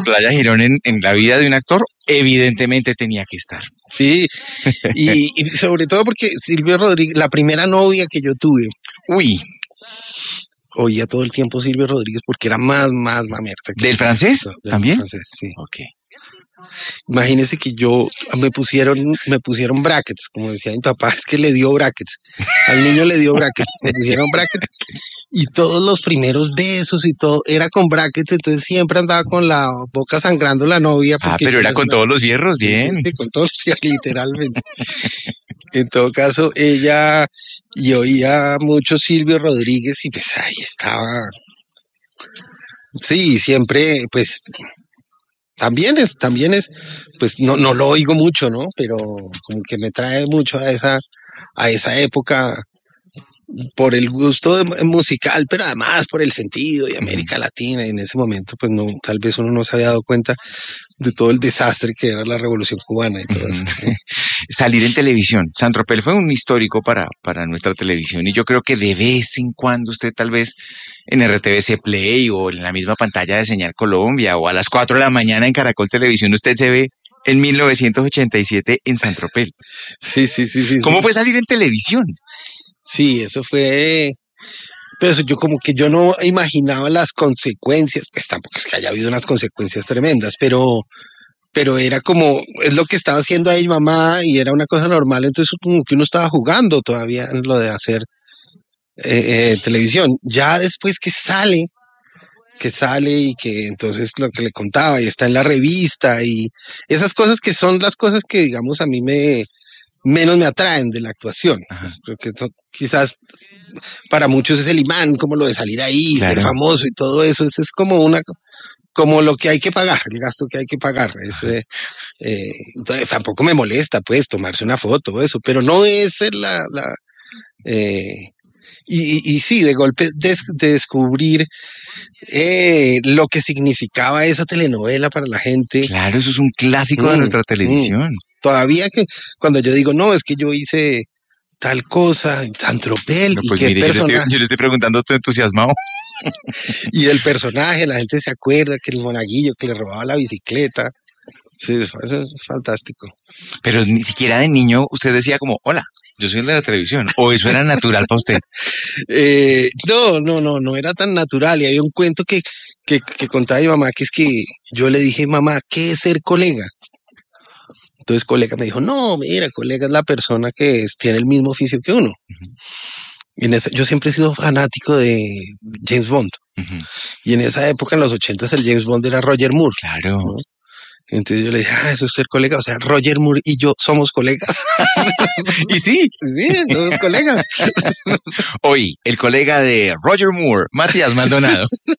Playa Girón en la vida de un actor, evidentemente tenía que estar. Sí, y sobre todo porque Silvio Rodríguez, la primera novia que yo tuve, Uy, oía todo el tiempo Silvio Rodríguez porque era más mamerta que ¿del francés del también? francés, sí. Ok. Imagínese que me pusieron brackets, como decía mi papá, es que le dio brackets. Al niño le dio brackets, me pusieron brackets y todos los primeros besos y todo era con brackets, entonces siempre andaba con la boca sangrando la novia. Porque Pero era con todos los hierros, sí, bien. sí, con todos los fierros, literalmente. En todo caso, ella y oía mucho Silvio Rodríguez y pues ahí estaba. Sí, siempre, pues también es, pues no lo oigo mucho, ¿no? Pero como que me trae mucho a esa época por el gusto musical, pero además por el sentido y América Latina. Y en ese momento, pues no, tal vez uno no se había dado cuenta de todo el desastre que era la Revolución Cubana y todo eso. Salir en televisión. Saint-Tropez fue un histórico para nuestra televisión y yo creo que de vez en cuando usted tal vez en RTVC Play o en la misma pantalla de Señal Colombia o a las 4 de la mañana en Caracol Televisión usted se ve en 1987 en Saint-Tropez. Sí. ¿Cómo fue salir en televisión? Sí, eso fue. Pero eso yo como que yo no imaginaba las consecuencias, pues tampoco es que haya habido unas consecuencias tremendas, pero era como, es lo que estaba haciendo ahí mamá y era una cosa normal, entonces como que uno estaba jugando todavía en lo de hacer televisión. Ya después que sale y que entonces lo que le contaba y está en la revista y esas cosas que son las cosas que digamos a mí menos me atraen de la actuación. Creo que quizás para muchos es el imán, como lo de salir ahí, Claro. ser famoso y todo eso. Eso es como lo que hay que pagar, el gasto que hay que pagar. Entonces, tampoco me molesta, pues, tomarse una foto o eso, pero no es y sí, de golpe de descubrir lo que significaba esa telenovela para la gente. Claro, eso es un clásico de nuestra televisión. Todavía que cuando yo digo, no, es que yo hice tal cosa, Saint-Tropez, No, y pues qué mire, personaje. yo le estoy preguntando todo entusiasmado. Y del personaje, la gente se acuerda que el monaguillo que le robaba la bicicleta. Sí, eso es fantástico. Pero ni siquiera de niño usted decía como, hola, yo soy el de la televisión. ¿O eso era natural para usted? No era tan natural. Y hay un cuento que contaba mi mamá, que es que yo le dije, mamá, ¿qué es ser colega? Entonces colega me dijo, no, mira, colega es la persona que tiene el mismo oficio que uno. Y yo siempre he sido fanático de James Bond. Y en esa época, en los 80s, el James Bond era Roger Moore. Claro. ¿No? Entonces yo le dije, eso es ser colega. O sea, Roger Moore y yo somos colegas. Y sí, somos colegas. Hoy, el colega de Roger Moore, Matías Maldonado.